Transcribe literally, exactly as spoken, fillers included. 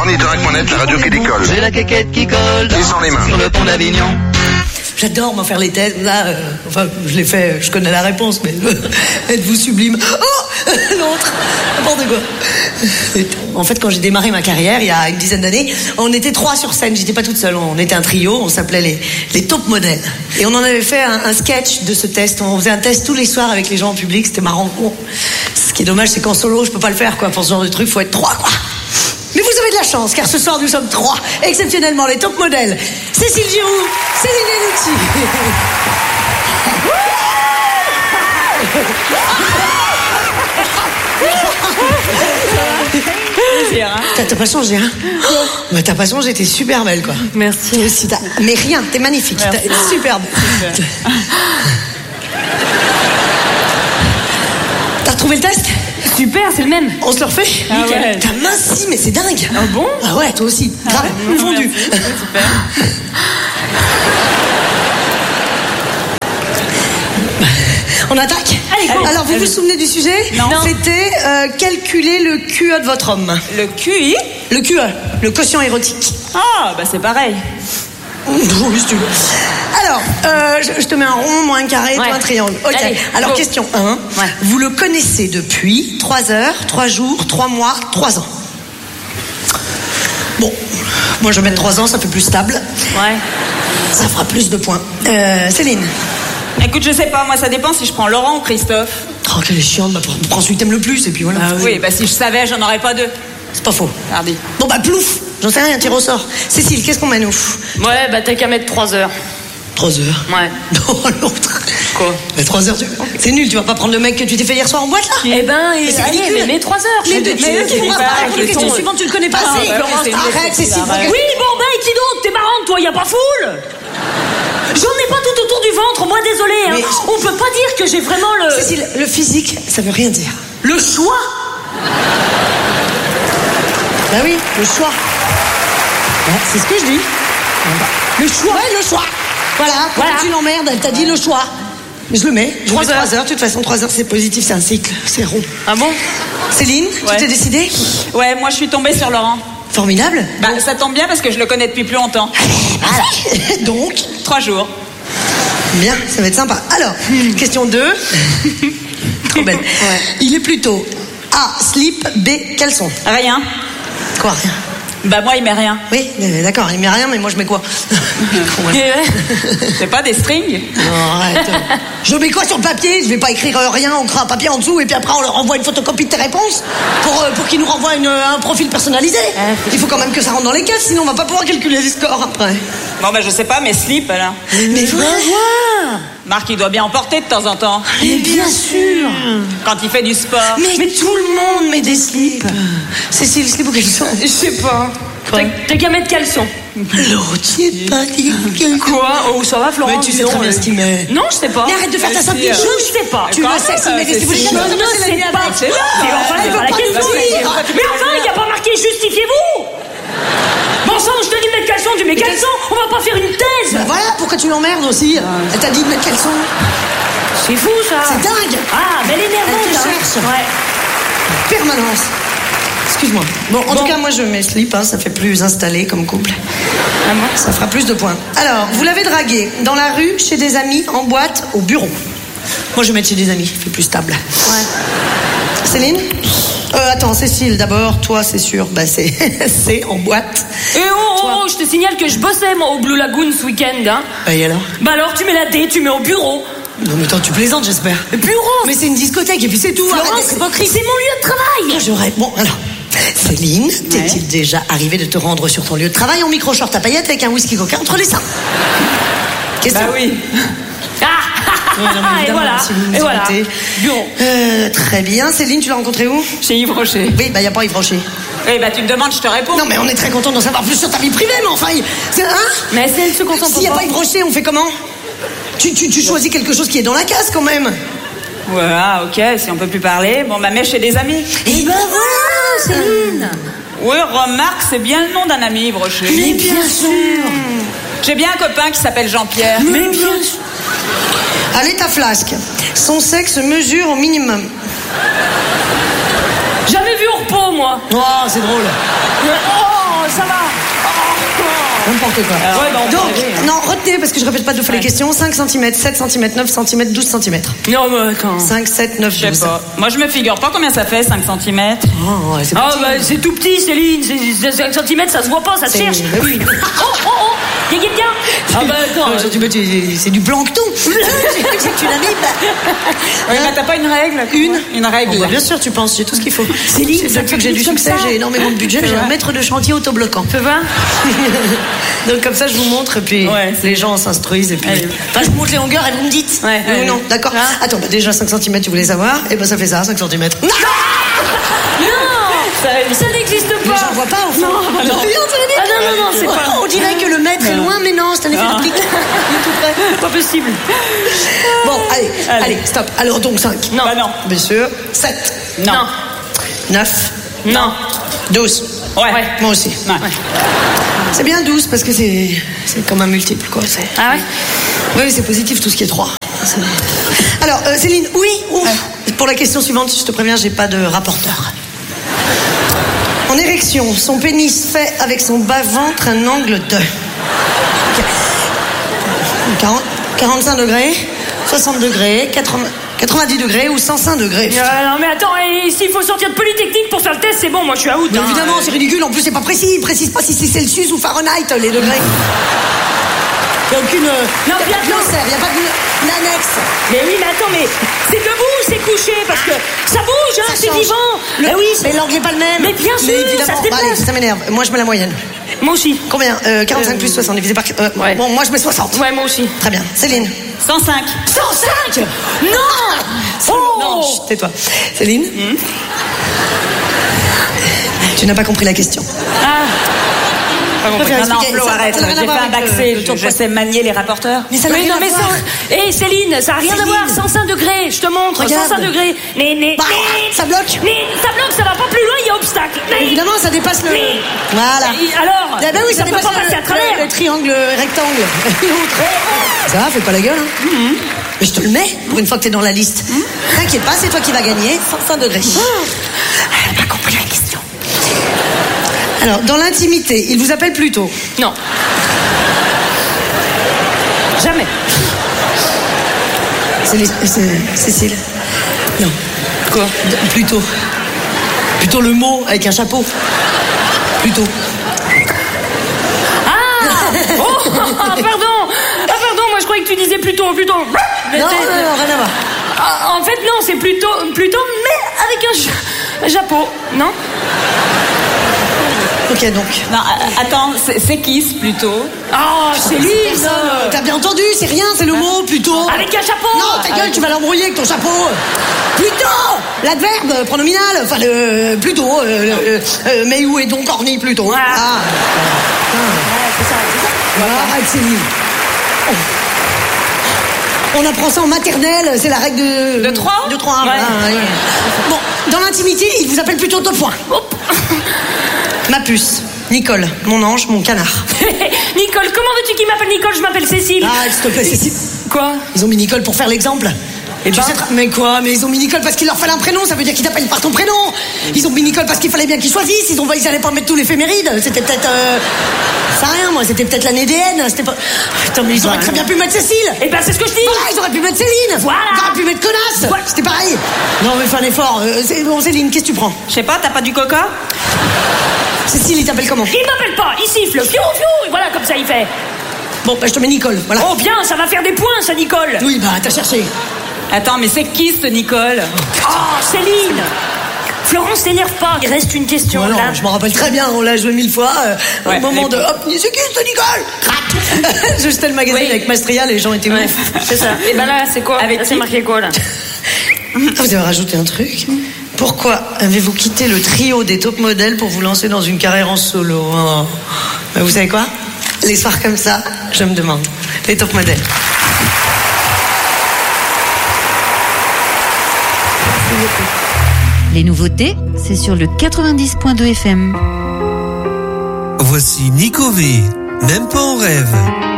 Ornithorynque point net, la radio qui décolle. J'ai la quéquette qui colle Descends les mains. sur le pont d'Avignon. J'adore m'en faire les tests. Là, euh, enfin, je l'ai fait, je connais la réponse, mais êtes-vous sublime? Oh, l'autre, n'importe quoi. En fait, quand j'ai démarré ma carrière, il y a une dizaine d'années, on était trois sur scène. J'étais pas toute seule. On était un trio. On s'appelait les, les top modèles. Et on en avait fait un, un sketch de ce test. On faisait un test tous les soirs avec les gens en public. C'était marrant. Bon, ce qui est dommage, c'est qu'en solo, je peux pas le faire, quoi. Pour ce genre de truc, faut être trois, quoi. Mais vous avez de la chance, car ce soir, nous sommes trois. Exceptionnellement, les top modèles. Cécile Giroux, Céline Lenouti. T'as, t'as pas changé, hein? Bah, t'as pas changé, t'es super belle, quoi. Merci. Aussi, t'as... Mais rien, t'es magnifique. T'es superbe. Super. T'as retrouvé le test? Super, c'est le même. On se le refait? Ah ouais. T'as minci, mais c'est dingue. Ah bon? Ah ouais, toi aussi. Grave, ah ouais. fondu. Super. On attaque? Allez, go. Alors, vous Allez. vous souvenez du sujet? Non. C'était euh, calculer le Q E de votre homme. Le Q I? Le Q E, le quotient érotique. Ah, bah c'est pareil. Oui, si tu veux. Alors, euh, je, je te mets un rond, moi un carré, Ouais. toi un triangle. Ok. Allez, Alors, go. question un. Ouais. Vous le connaissez depuis trois heures, trois jours, trois mois, trois ans. Bon, moi je vais mettre trois ans, ça fait plus stable. Ouais. Ça fera plus de points. Euh, Céline. Écoute, je sais pas, moi ça dépend si je prends Laurent ou Christophe. Oh, quelle est chiante, bah, prends- prends celui que t'aimes le plus, et puis voilà. Ah oui, bah si je savais, j'en aurais pas deux. C'est pas faux. Hardy. Bon, bah, plouf. J'en sais rien, tire au sort. Cécile, qu'est-ce qu'on met, nous? Ouais, bah t'as qu'à mettre trois heures. Trois heures. Ouais. Non, l'autre. Quoi? Mais trois heures, tu... c'est nul, tu vas pas prendre le mec que tu t'es fait hier soir en boîte, là? Eh ben, et, c'est allez, ridicule. mais mets trois heures. Mais je de te dis. mais tu pourras pas, pas répondre aux le questions ton. suivantes, tu le connais pas Ah, assez. bah, Florence, c'est une arrête, bêtise, Cécile. arrête. Oui, bon, bah, et qui donc? T'es marrante, toi, y a pas foule? J'en ai pas tout autour du ventre, moi, désolé. Hein. Mais- On peut pas dire que j'ai vraiment le... Cécile, le physique, ça veut rien dire. Le choix. Bah oui, le choix. Ouais, c'est ce que je dis. Le choix. Ouais, le choix. Voilà, pourquoi Voilà. tu l'emmerdes? Elle t'a dit le choix. Mais je le mets. Je Trois mets heures. trois heures. De toute façon, trois heures, c'est positif, c'est un cycle. C'est rond. Ah bon? Céline, Ouais. tu t'es décidée? Ouais, moi je suis tombée sur Laurent. Formidable. Bah ça tombe bien parce que je le connais depuis plus longtemps. Voilà. Donc, Trois jours. bien, ça va être sympa. Alors, question deux. Trop belle. Il est plutôt A, slip, B, caleçon. Rien. Quoi, rien? Bah moi il met rien. Oui, euh, d'accord, il met rien, mais moi je mets quoi? Eh ouais. C'est pas des strings? Non, arrête. Je mets quoi sur le papier? Je vais pas écrire euh, rien, on crée un papier en dessous et puis après on leur envoie une photocopie de tes réponses pour, euh, pour qu'ils nous renvoient une, un profil personnalisé. Il faut quand même que ça rentre dans les cases, sinon on va pas pouvoir calculer les scores après. Bon bah je sais pas, mais slip alors. Mais voilà. Marc il doit bien en porter de temps en temps. Mais bien sûr. Quand il fait du sport. Mais, mais tout le monde met des slips. Cécile, slip ou caleçon? Je sais pas. T'as t'as qu'à mettre caleçon. L'autre, tu pas dit quelque Quoi? Oh, ça va, Florent? Mais tu sais dis très donc, bien euh, ce qu'il met. Non, je sais pas. Mais arrête de faire ta si, simplification. euh, Je sais pas. Tu Quand le sais même, s'il met des c'est slip ou si. caleçon? Non, non, c'est c'est la pas. mienne. C'est là. Mais enfin, Elle c'est veut pas la pas question. nous dire. Mais enfin, il n'y a pas marqué justifiez-vous. Bon sang, je te dis de mettre caleçon, tu mets caleçon. On va pas faire une thèse. Bah voilà, pourquoi tu l'emmerdes aussi? Elle t'a dit de mettre caleçon. C'est fou, ça. C'est dingue. Ah, mais elle est Elle énervante. te hein. cherche. Ouais. Permanence. Excuse-moi. Bon, en Bon. tout cas, moi je mets slip, hein, ça fait plus installé comme couple. Ah bon? Ça fera plus de points. Alors, vous l'avez dragué dans la rue, chez des amis, en boîte, au bureau. Moi je vais mettre chez des amis, fait plus stable. Ouais. Céline? Euh, attends, Cécile, d'abord, toi c'est sûr, bah c'est c'est en boîte. Et oh, oh, oh, je te signale que je bossais, moi, au Blue Lagoon ce week-end. Hein. Bah, et alors? Bah alors, tu mets la D, tu mets au bureau. Non mais attends, tu plaisantes, j'espère. Bureau. Mais c'est une discothèque et puis c'est tout. Florence, Arrête. c'est pas écrit, c'est mon lieu de travail. Ah, j'aurais. Bon, alors. Céline, t'est-il déjà arrivé de te rendre sur ton lieu de travail en micro-short à paillettes avec un whisky coca entre les seins? Question. Bah oui. Ah, Ouais, non, mais et évidemment, voilà. si vous nous Et voilà. écoutez. Bureau. Euh, très bien. Céline, tu l'as rencontré où? Chez Yves Rocher. Oui, bah y a pas Yves Rocher. Eh bah tu me demandes, je te réponds. Non mais on est très content d'en savoir plus sur ta vie privée, mais enfin, il- c'est hein? Mais c'est elle se concentre S'il y a pas. pas Yves Rocher, on fait comment? Tu, tu, tu choisis quelque chose qui est dans la case quand même. Ouais, ah, ok, si on peut plus parler. Bon bah mets chez des amis. Et ben voilà, Céline. Oui, remarque, c'est bien le nom d'un ami, Yves Rocher. Mais bien sûr. J'ai bien un copain qui s'appelle Jean-Pierre. Mais bien sûr. Allez, ta flasque. Son sexe mesure au minimum. Jamais vu au repos, moi. Oh, c'est drôle. Oh, n'importe quoi. Alors, ouais, bah, on Donc, peut aller, hein. non, retenez, parce que je répète pas deux fois Ouais. les questions. cinq centimètres, sept centimètres, neuf centimètres, douze centimètres. Non, mais attends. cinq, sept, neuf, Je sais douze. pas. Moi, je me figure pas combien ça fait, cinq centimètres. Oh, ouais, c'est Ah, petit. bah, c'est tout petit, Céline. C'est cinq centimètres, ça se voit pas, ça se C'est- cherche. bah oui. Oh, oh, oh. Y'a quelqu'un? Ah, bah, attends. Ah, centimètres, c'est- c'est du plancton. C'est une amibe. Ouais, bah, t'as pas une règle? Une Une règle. Oh, bah, bien sûr, tu penses, j'ai tout ce qu'il faut. Céline, C'est ça depuis que j'ai du comme succès, ça. j'ai énormément de budget, C'est j'ai un vrai. maître de chantier autobloquant. Tu vois? Donc comme ça, je vous montre, et puis Ouais, les gens s'instruisent, et puis... Allez. Enfin, je vous montre les longueurs, et vous me dites. Ouais, Oui ou allez. non, d'accord. Hein? Attends, bah, déjà cinq centimètres, tu voulais savoir, et ben ça fait ça, cinq centimètres. Non, Non! Ça n'existe pas! mais j'en vois pas, enfin. Non, bah non. C'est bien, c'est les Ah non, non, non, c'est pas. On dirait que le maître est loin, mais non, c'est un effet Ah. d'optique. Il est tout près. Pas possible. Bon, allez, allez, Allez. stop. Alors donc cinq. Non. Bah non. Bien sûr. sept, Non. neuf, Non. douze. Ouais. Moi aussi. Ouais. C'est bien douze parce que c'est c'est comme un multiple, quoi. c'est- Ah ouais? Oui, c'est positif tout ce qui est trois. C'est- Alors, euh, Céline, oui, ouf. Pour la question suivante, je te préviens, j'ai pas de rapporteur. En érection, son pénis fait avec son bas-ventre un angle de quarante, quarante-cinq degrés, soixante degrés, quatre-vingts, quatre-vingt-dix degrés ou cent cinq degrés. Ah, non, mais attends, et s'il faut sortir de Polytechnique pour faire le test, c'est bon, moi je suis out. Mais hein. évidemment, c'est ridicule. En plus, c'est pas précis. Il précise pas si c'est Celsius ou Fahrenheit, les degrés. Il n'y a aucune. Non, y a bien pas de sûr. glossaire, il n'y a pas de- d'annexe. Mais oui, mais attends, mais c'est debout, c'est couché, parce que ça bouge, hein, Ça c'est change. vivant. Le- Mais oui, mais l'angle n'est pas le même. Mais bien sûr, évidemment. ça se Bah, déplace. allez, ça m'énerve. Moi, je mets la moyenne. moi aussi. Combien euh, quarante-cinq Euh, plus soixante divisé par. euh, ouais. Bon, moi, je mets soixante. Ouais, moi aussi. Très bien. Céline. cent cinq. cent cinq. Non. Oh. Non, chut, tais-toi. Céline. Tu n'as pas compris la question. Ah. Pas compris. Non, non, expliquer, Flo, ça- arrête. ça n'a J'ai rien fait à voir un avec bac le- C. le Je, tour je de- sais manier les rapporteurs. Mais ça n'a Oui, rien non, à mais voir. ça. Hé, Céline, ça n'a rien à Céline. voir. cent cinq degrés, je te montre. Regarde. cent cinq degrés. Mais, mais, Bah, mais. ça bloque. Mais ça bloque, ça va pas plus loin, il y a obstacle. Mais. Évidemment, ça dépasse le. Mais- Voilà. Et alors Eh ben oui, ça, ça peut dépasse pas le, passer à le- travers. le triangle rectangle. L'autre. Ça va, fais pas la gueule. Hein. Mais je te le mets pour une fois que t'es dans la liste. T'inquiète pas, c'est toi qui vas gagner. cent cinq degrés. Elle n'a pas compris la question. Alors, dans l'intimité, il vous appelle plutôt. Non. Jamais. C'est les- c'est- Cécile. Non. Quoi? D- Plutôt. Plutôt le mot avec un chapeau. Plutôt. Ah. Oh, pardon. Ah, pardon, moi je croyais que tu disais plutôt, plutôt. Non, non, non, rien à voir. Ah, en fait, non, c'est plutôt, plutôt, mais avec un, cha- un chapeau, non? Ok, donc. Non, euh, attends, c'est c'est kiss plutôt. Oh, Céline. Personne, euh, T'as bien entendu, c'est rien, c'est le mot plutôt. Avec un chapeau. Non, ta gueule, tu vas l'embrouiller avec ton chapeau. Plutôt. L'adverbe euh, pronominal, enfin le plutôt. Euh, euh, euh, mais où est donc orni plutôt. Voilà. Ah. c'est ça, c'est ça. Voilà, arrête, Céline. Oh. On apprend ça en maternelle, c'est la règle de... De trois De trois, Ouais. voilà, ouais. Bon, dans l'intimité, il vous appelle plutôt deux points. Hop. Ma puce, Nicole, mon ange, mon canard. Nicole, comment veux-tu qu'il m'appelle Nicole? Je m'appelle Cécile. Ah, s'il te plaît, Cécile. Quoi? Ils ont mis Nicole pour faire l'exemple. Et tu Ben. sais, tra- mais quoi? Mais ils ont mis Nicole parce qu'il leur fallait un prénom, ça veut dire qu'ils t'appellent par ton prénom. Ils ont mis Nicole parce qu'il fallait bien qu'ils choisissent. Ils ont ils allaient pas mettre tous les fémérides. C'était peut-être. Euh... Ça rien, moi, c'était peut-être l'année D N. C'était pas. Putain, mais ils auraient très bien pu mettre Cécile. Eh ben, c'est ce que je dis. Voilà, ils auraient pu mettre Céline. Voilà. Ils auraient pu mettre connasse. Voilà. C'était pareil. Non, mais fais un effort. Euh, c'est... Bon, Céline, qu'est-ce que tu prends? Je sais pas, t'as pas du coca? Cécile, il t'appelle comment? Il m'appelle pas, il siffle. Fiou, fiou. Et voilà, comme ça, il fait. Bon, bah, je te mets Nicole. Voilà. Oh, bien, ça va faire des points, ça, Nicole. Oui, bah, t'as cherché. Attends, mais c'est kiss, Nicole. Oh, Céline. Florence, t'énerve pas. Il reste une question. Voilà, là. je m'en rappelle très bien, on l'a joué mille fois. euh, Ouais, au moment de les- hop, c'est qui ce Nicole? Crac. Je jetais le magazine Oui. avec Mastria, les gens étaient Ouais, ouf. c'est ça. Et ben là, c'est quoi? Avec Là, c'est qui? marqué quoi, là? Ah, vous avez rajouté un truc. Pourquoi avez-vous quitté le trio des top modèles pour vous lancer dans une carrière en solo? Oh. Mais vous savez quoi? Les soirs comme ça, je me demande. Les top modèles. Les nouveautés, c'est sur le quatre-vingt-dix point deux F M. Voici Nico V, même pas en rêve.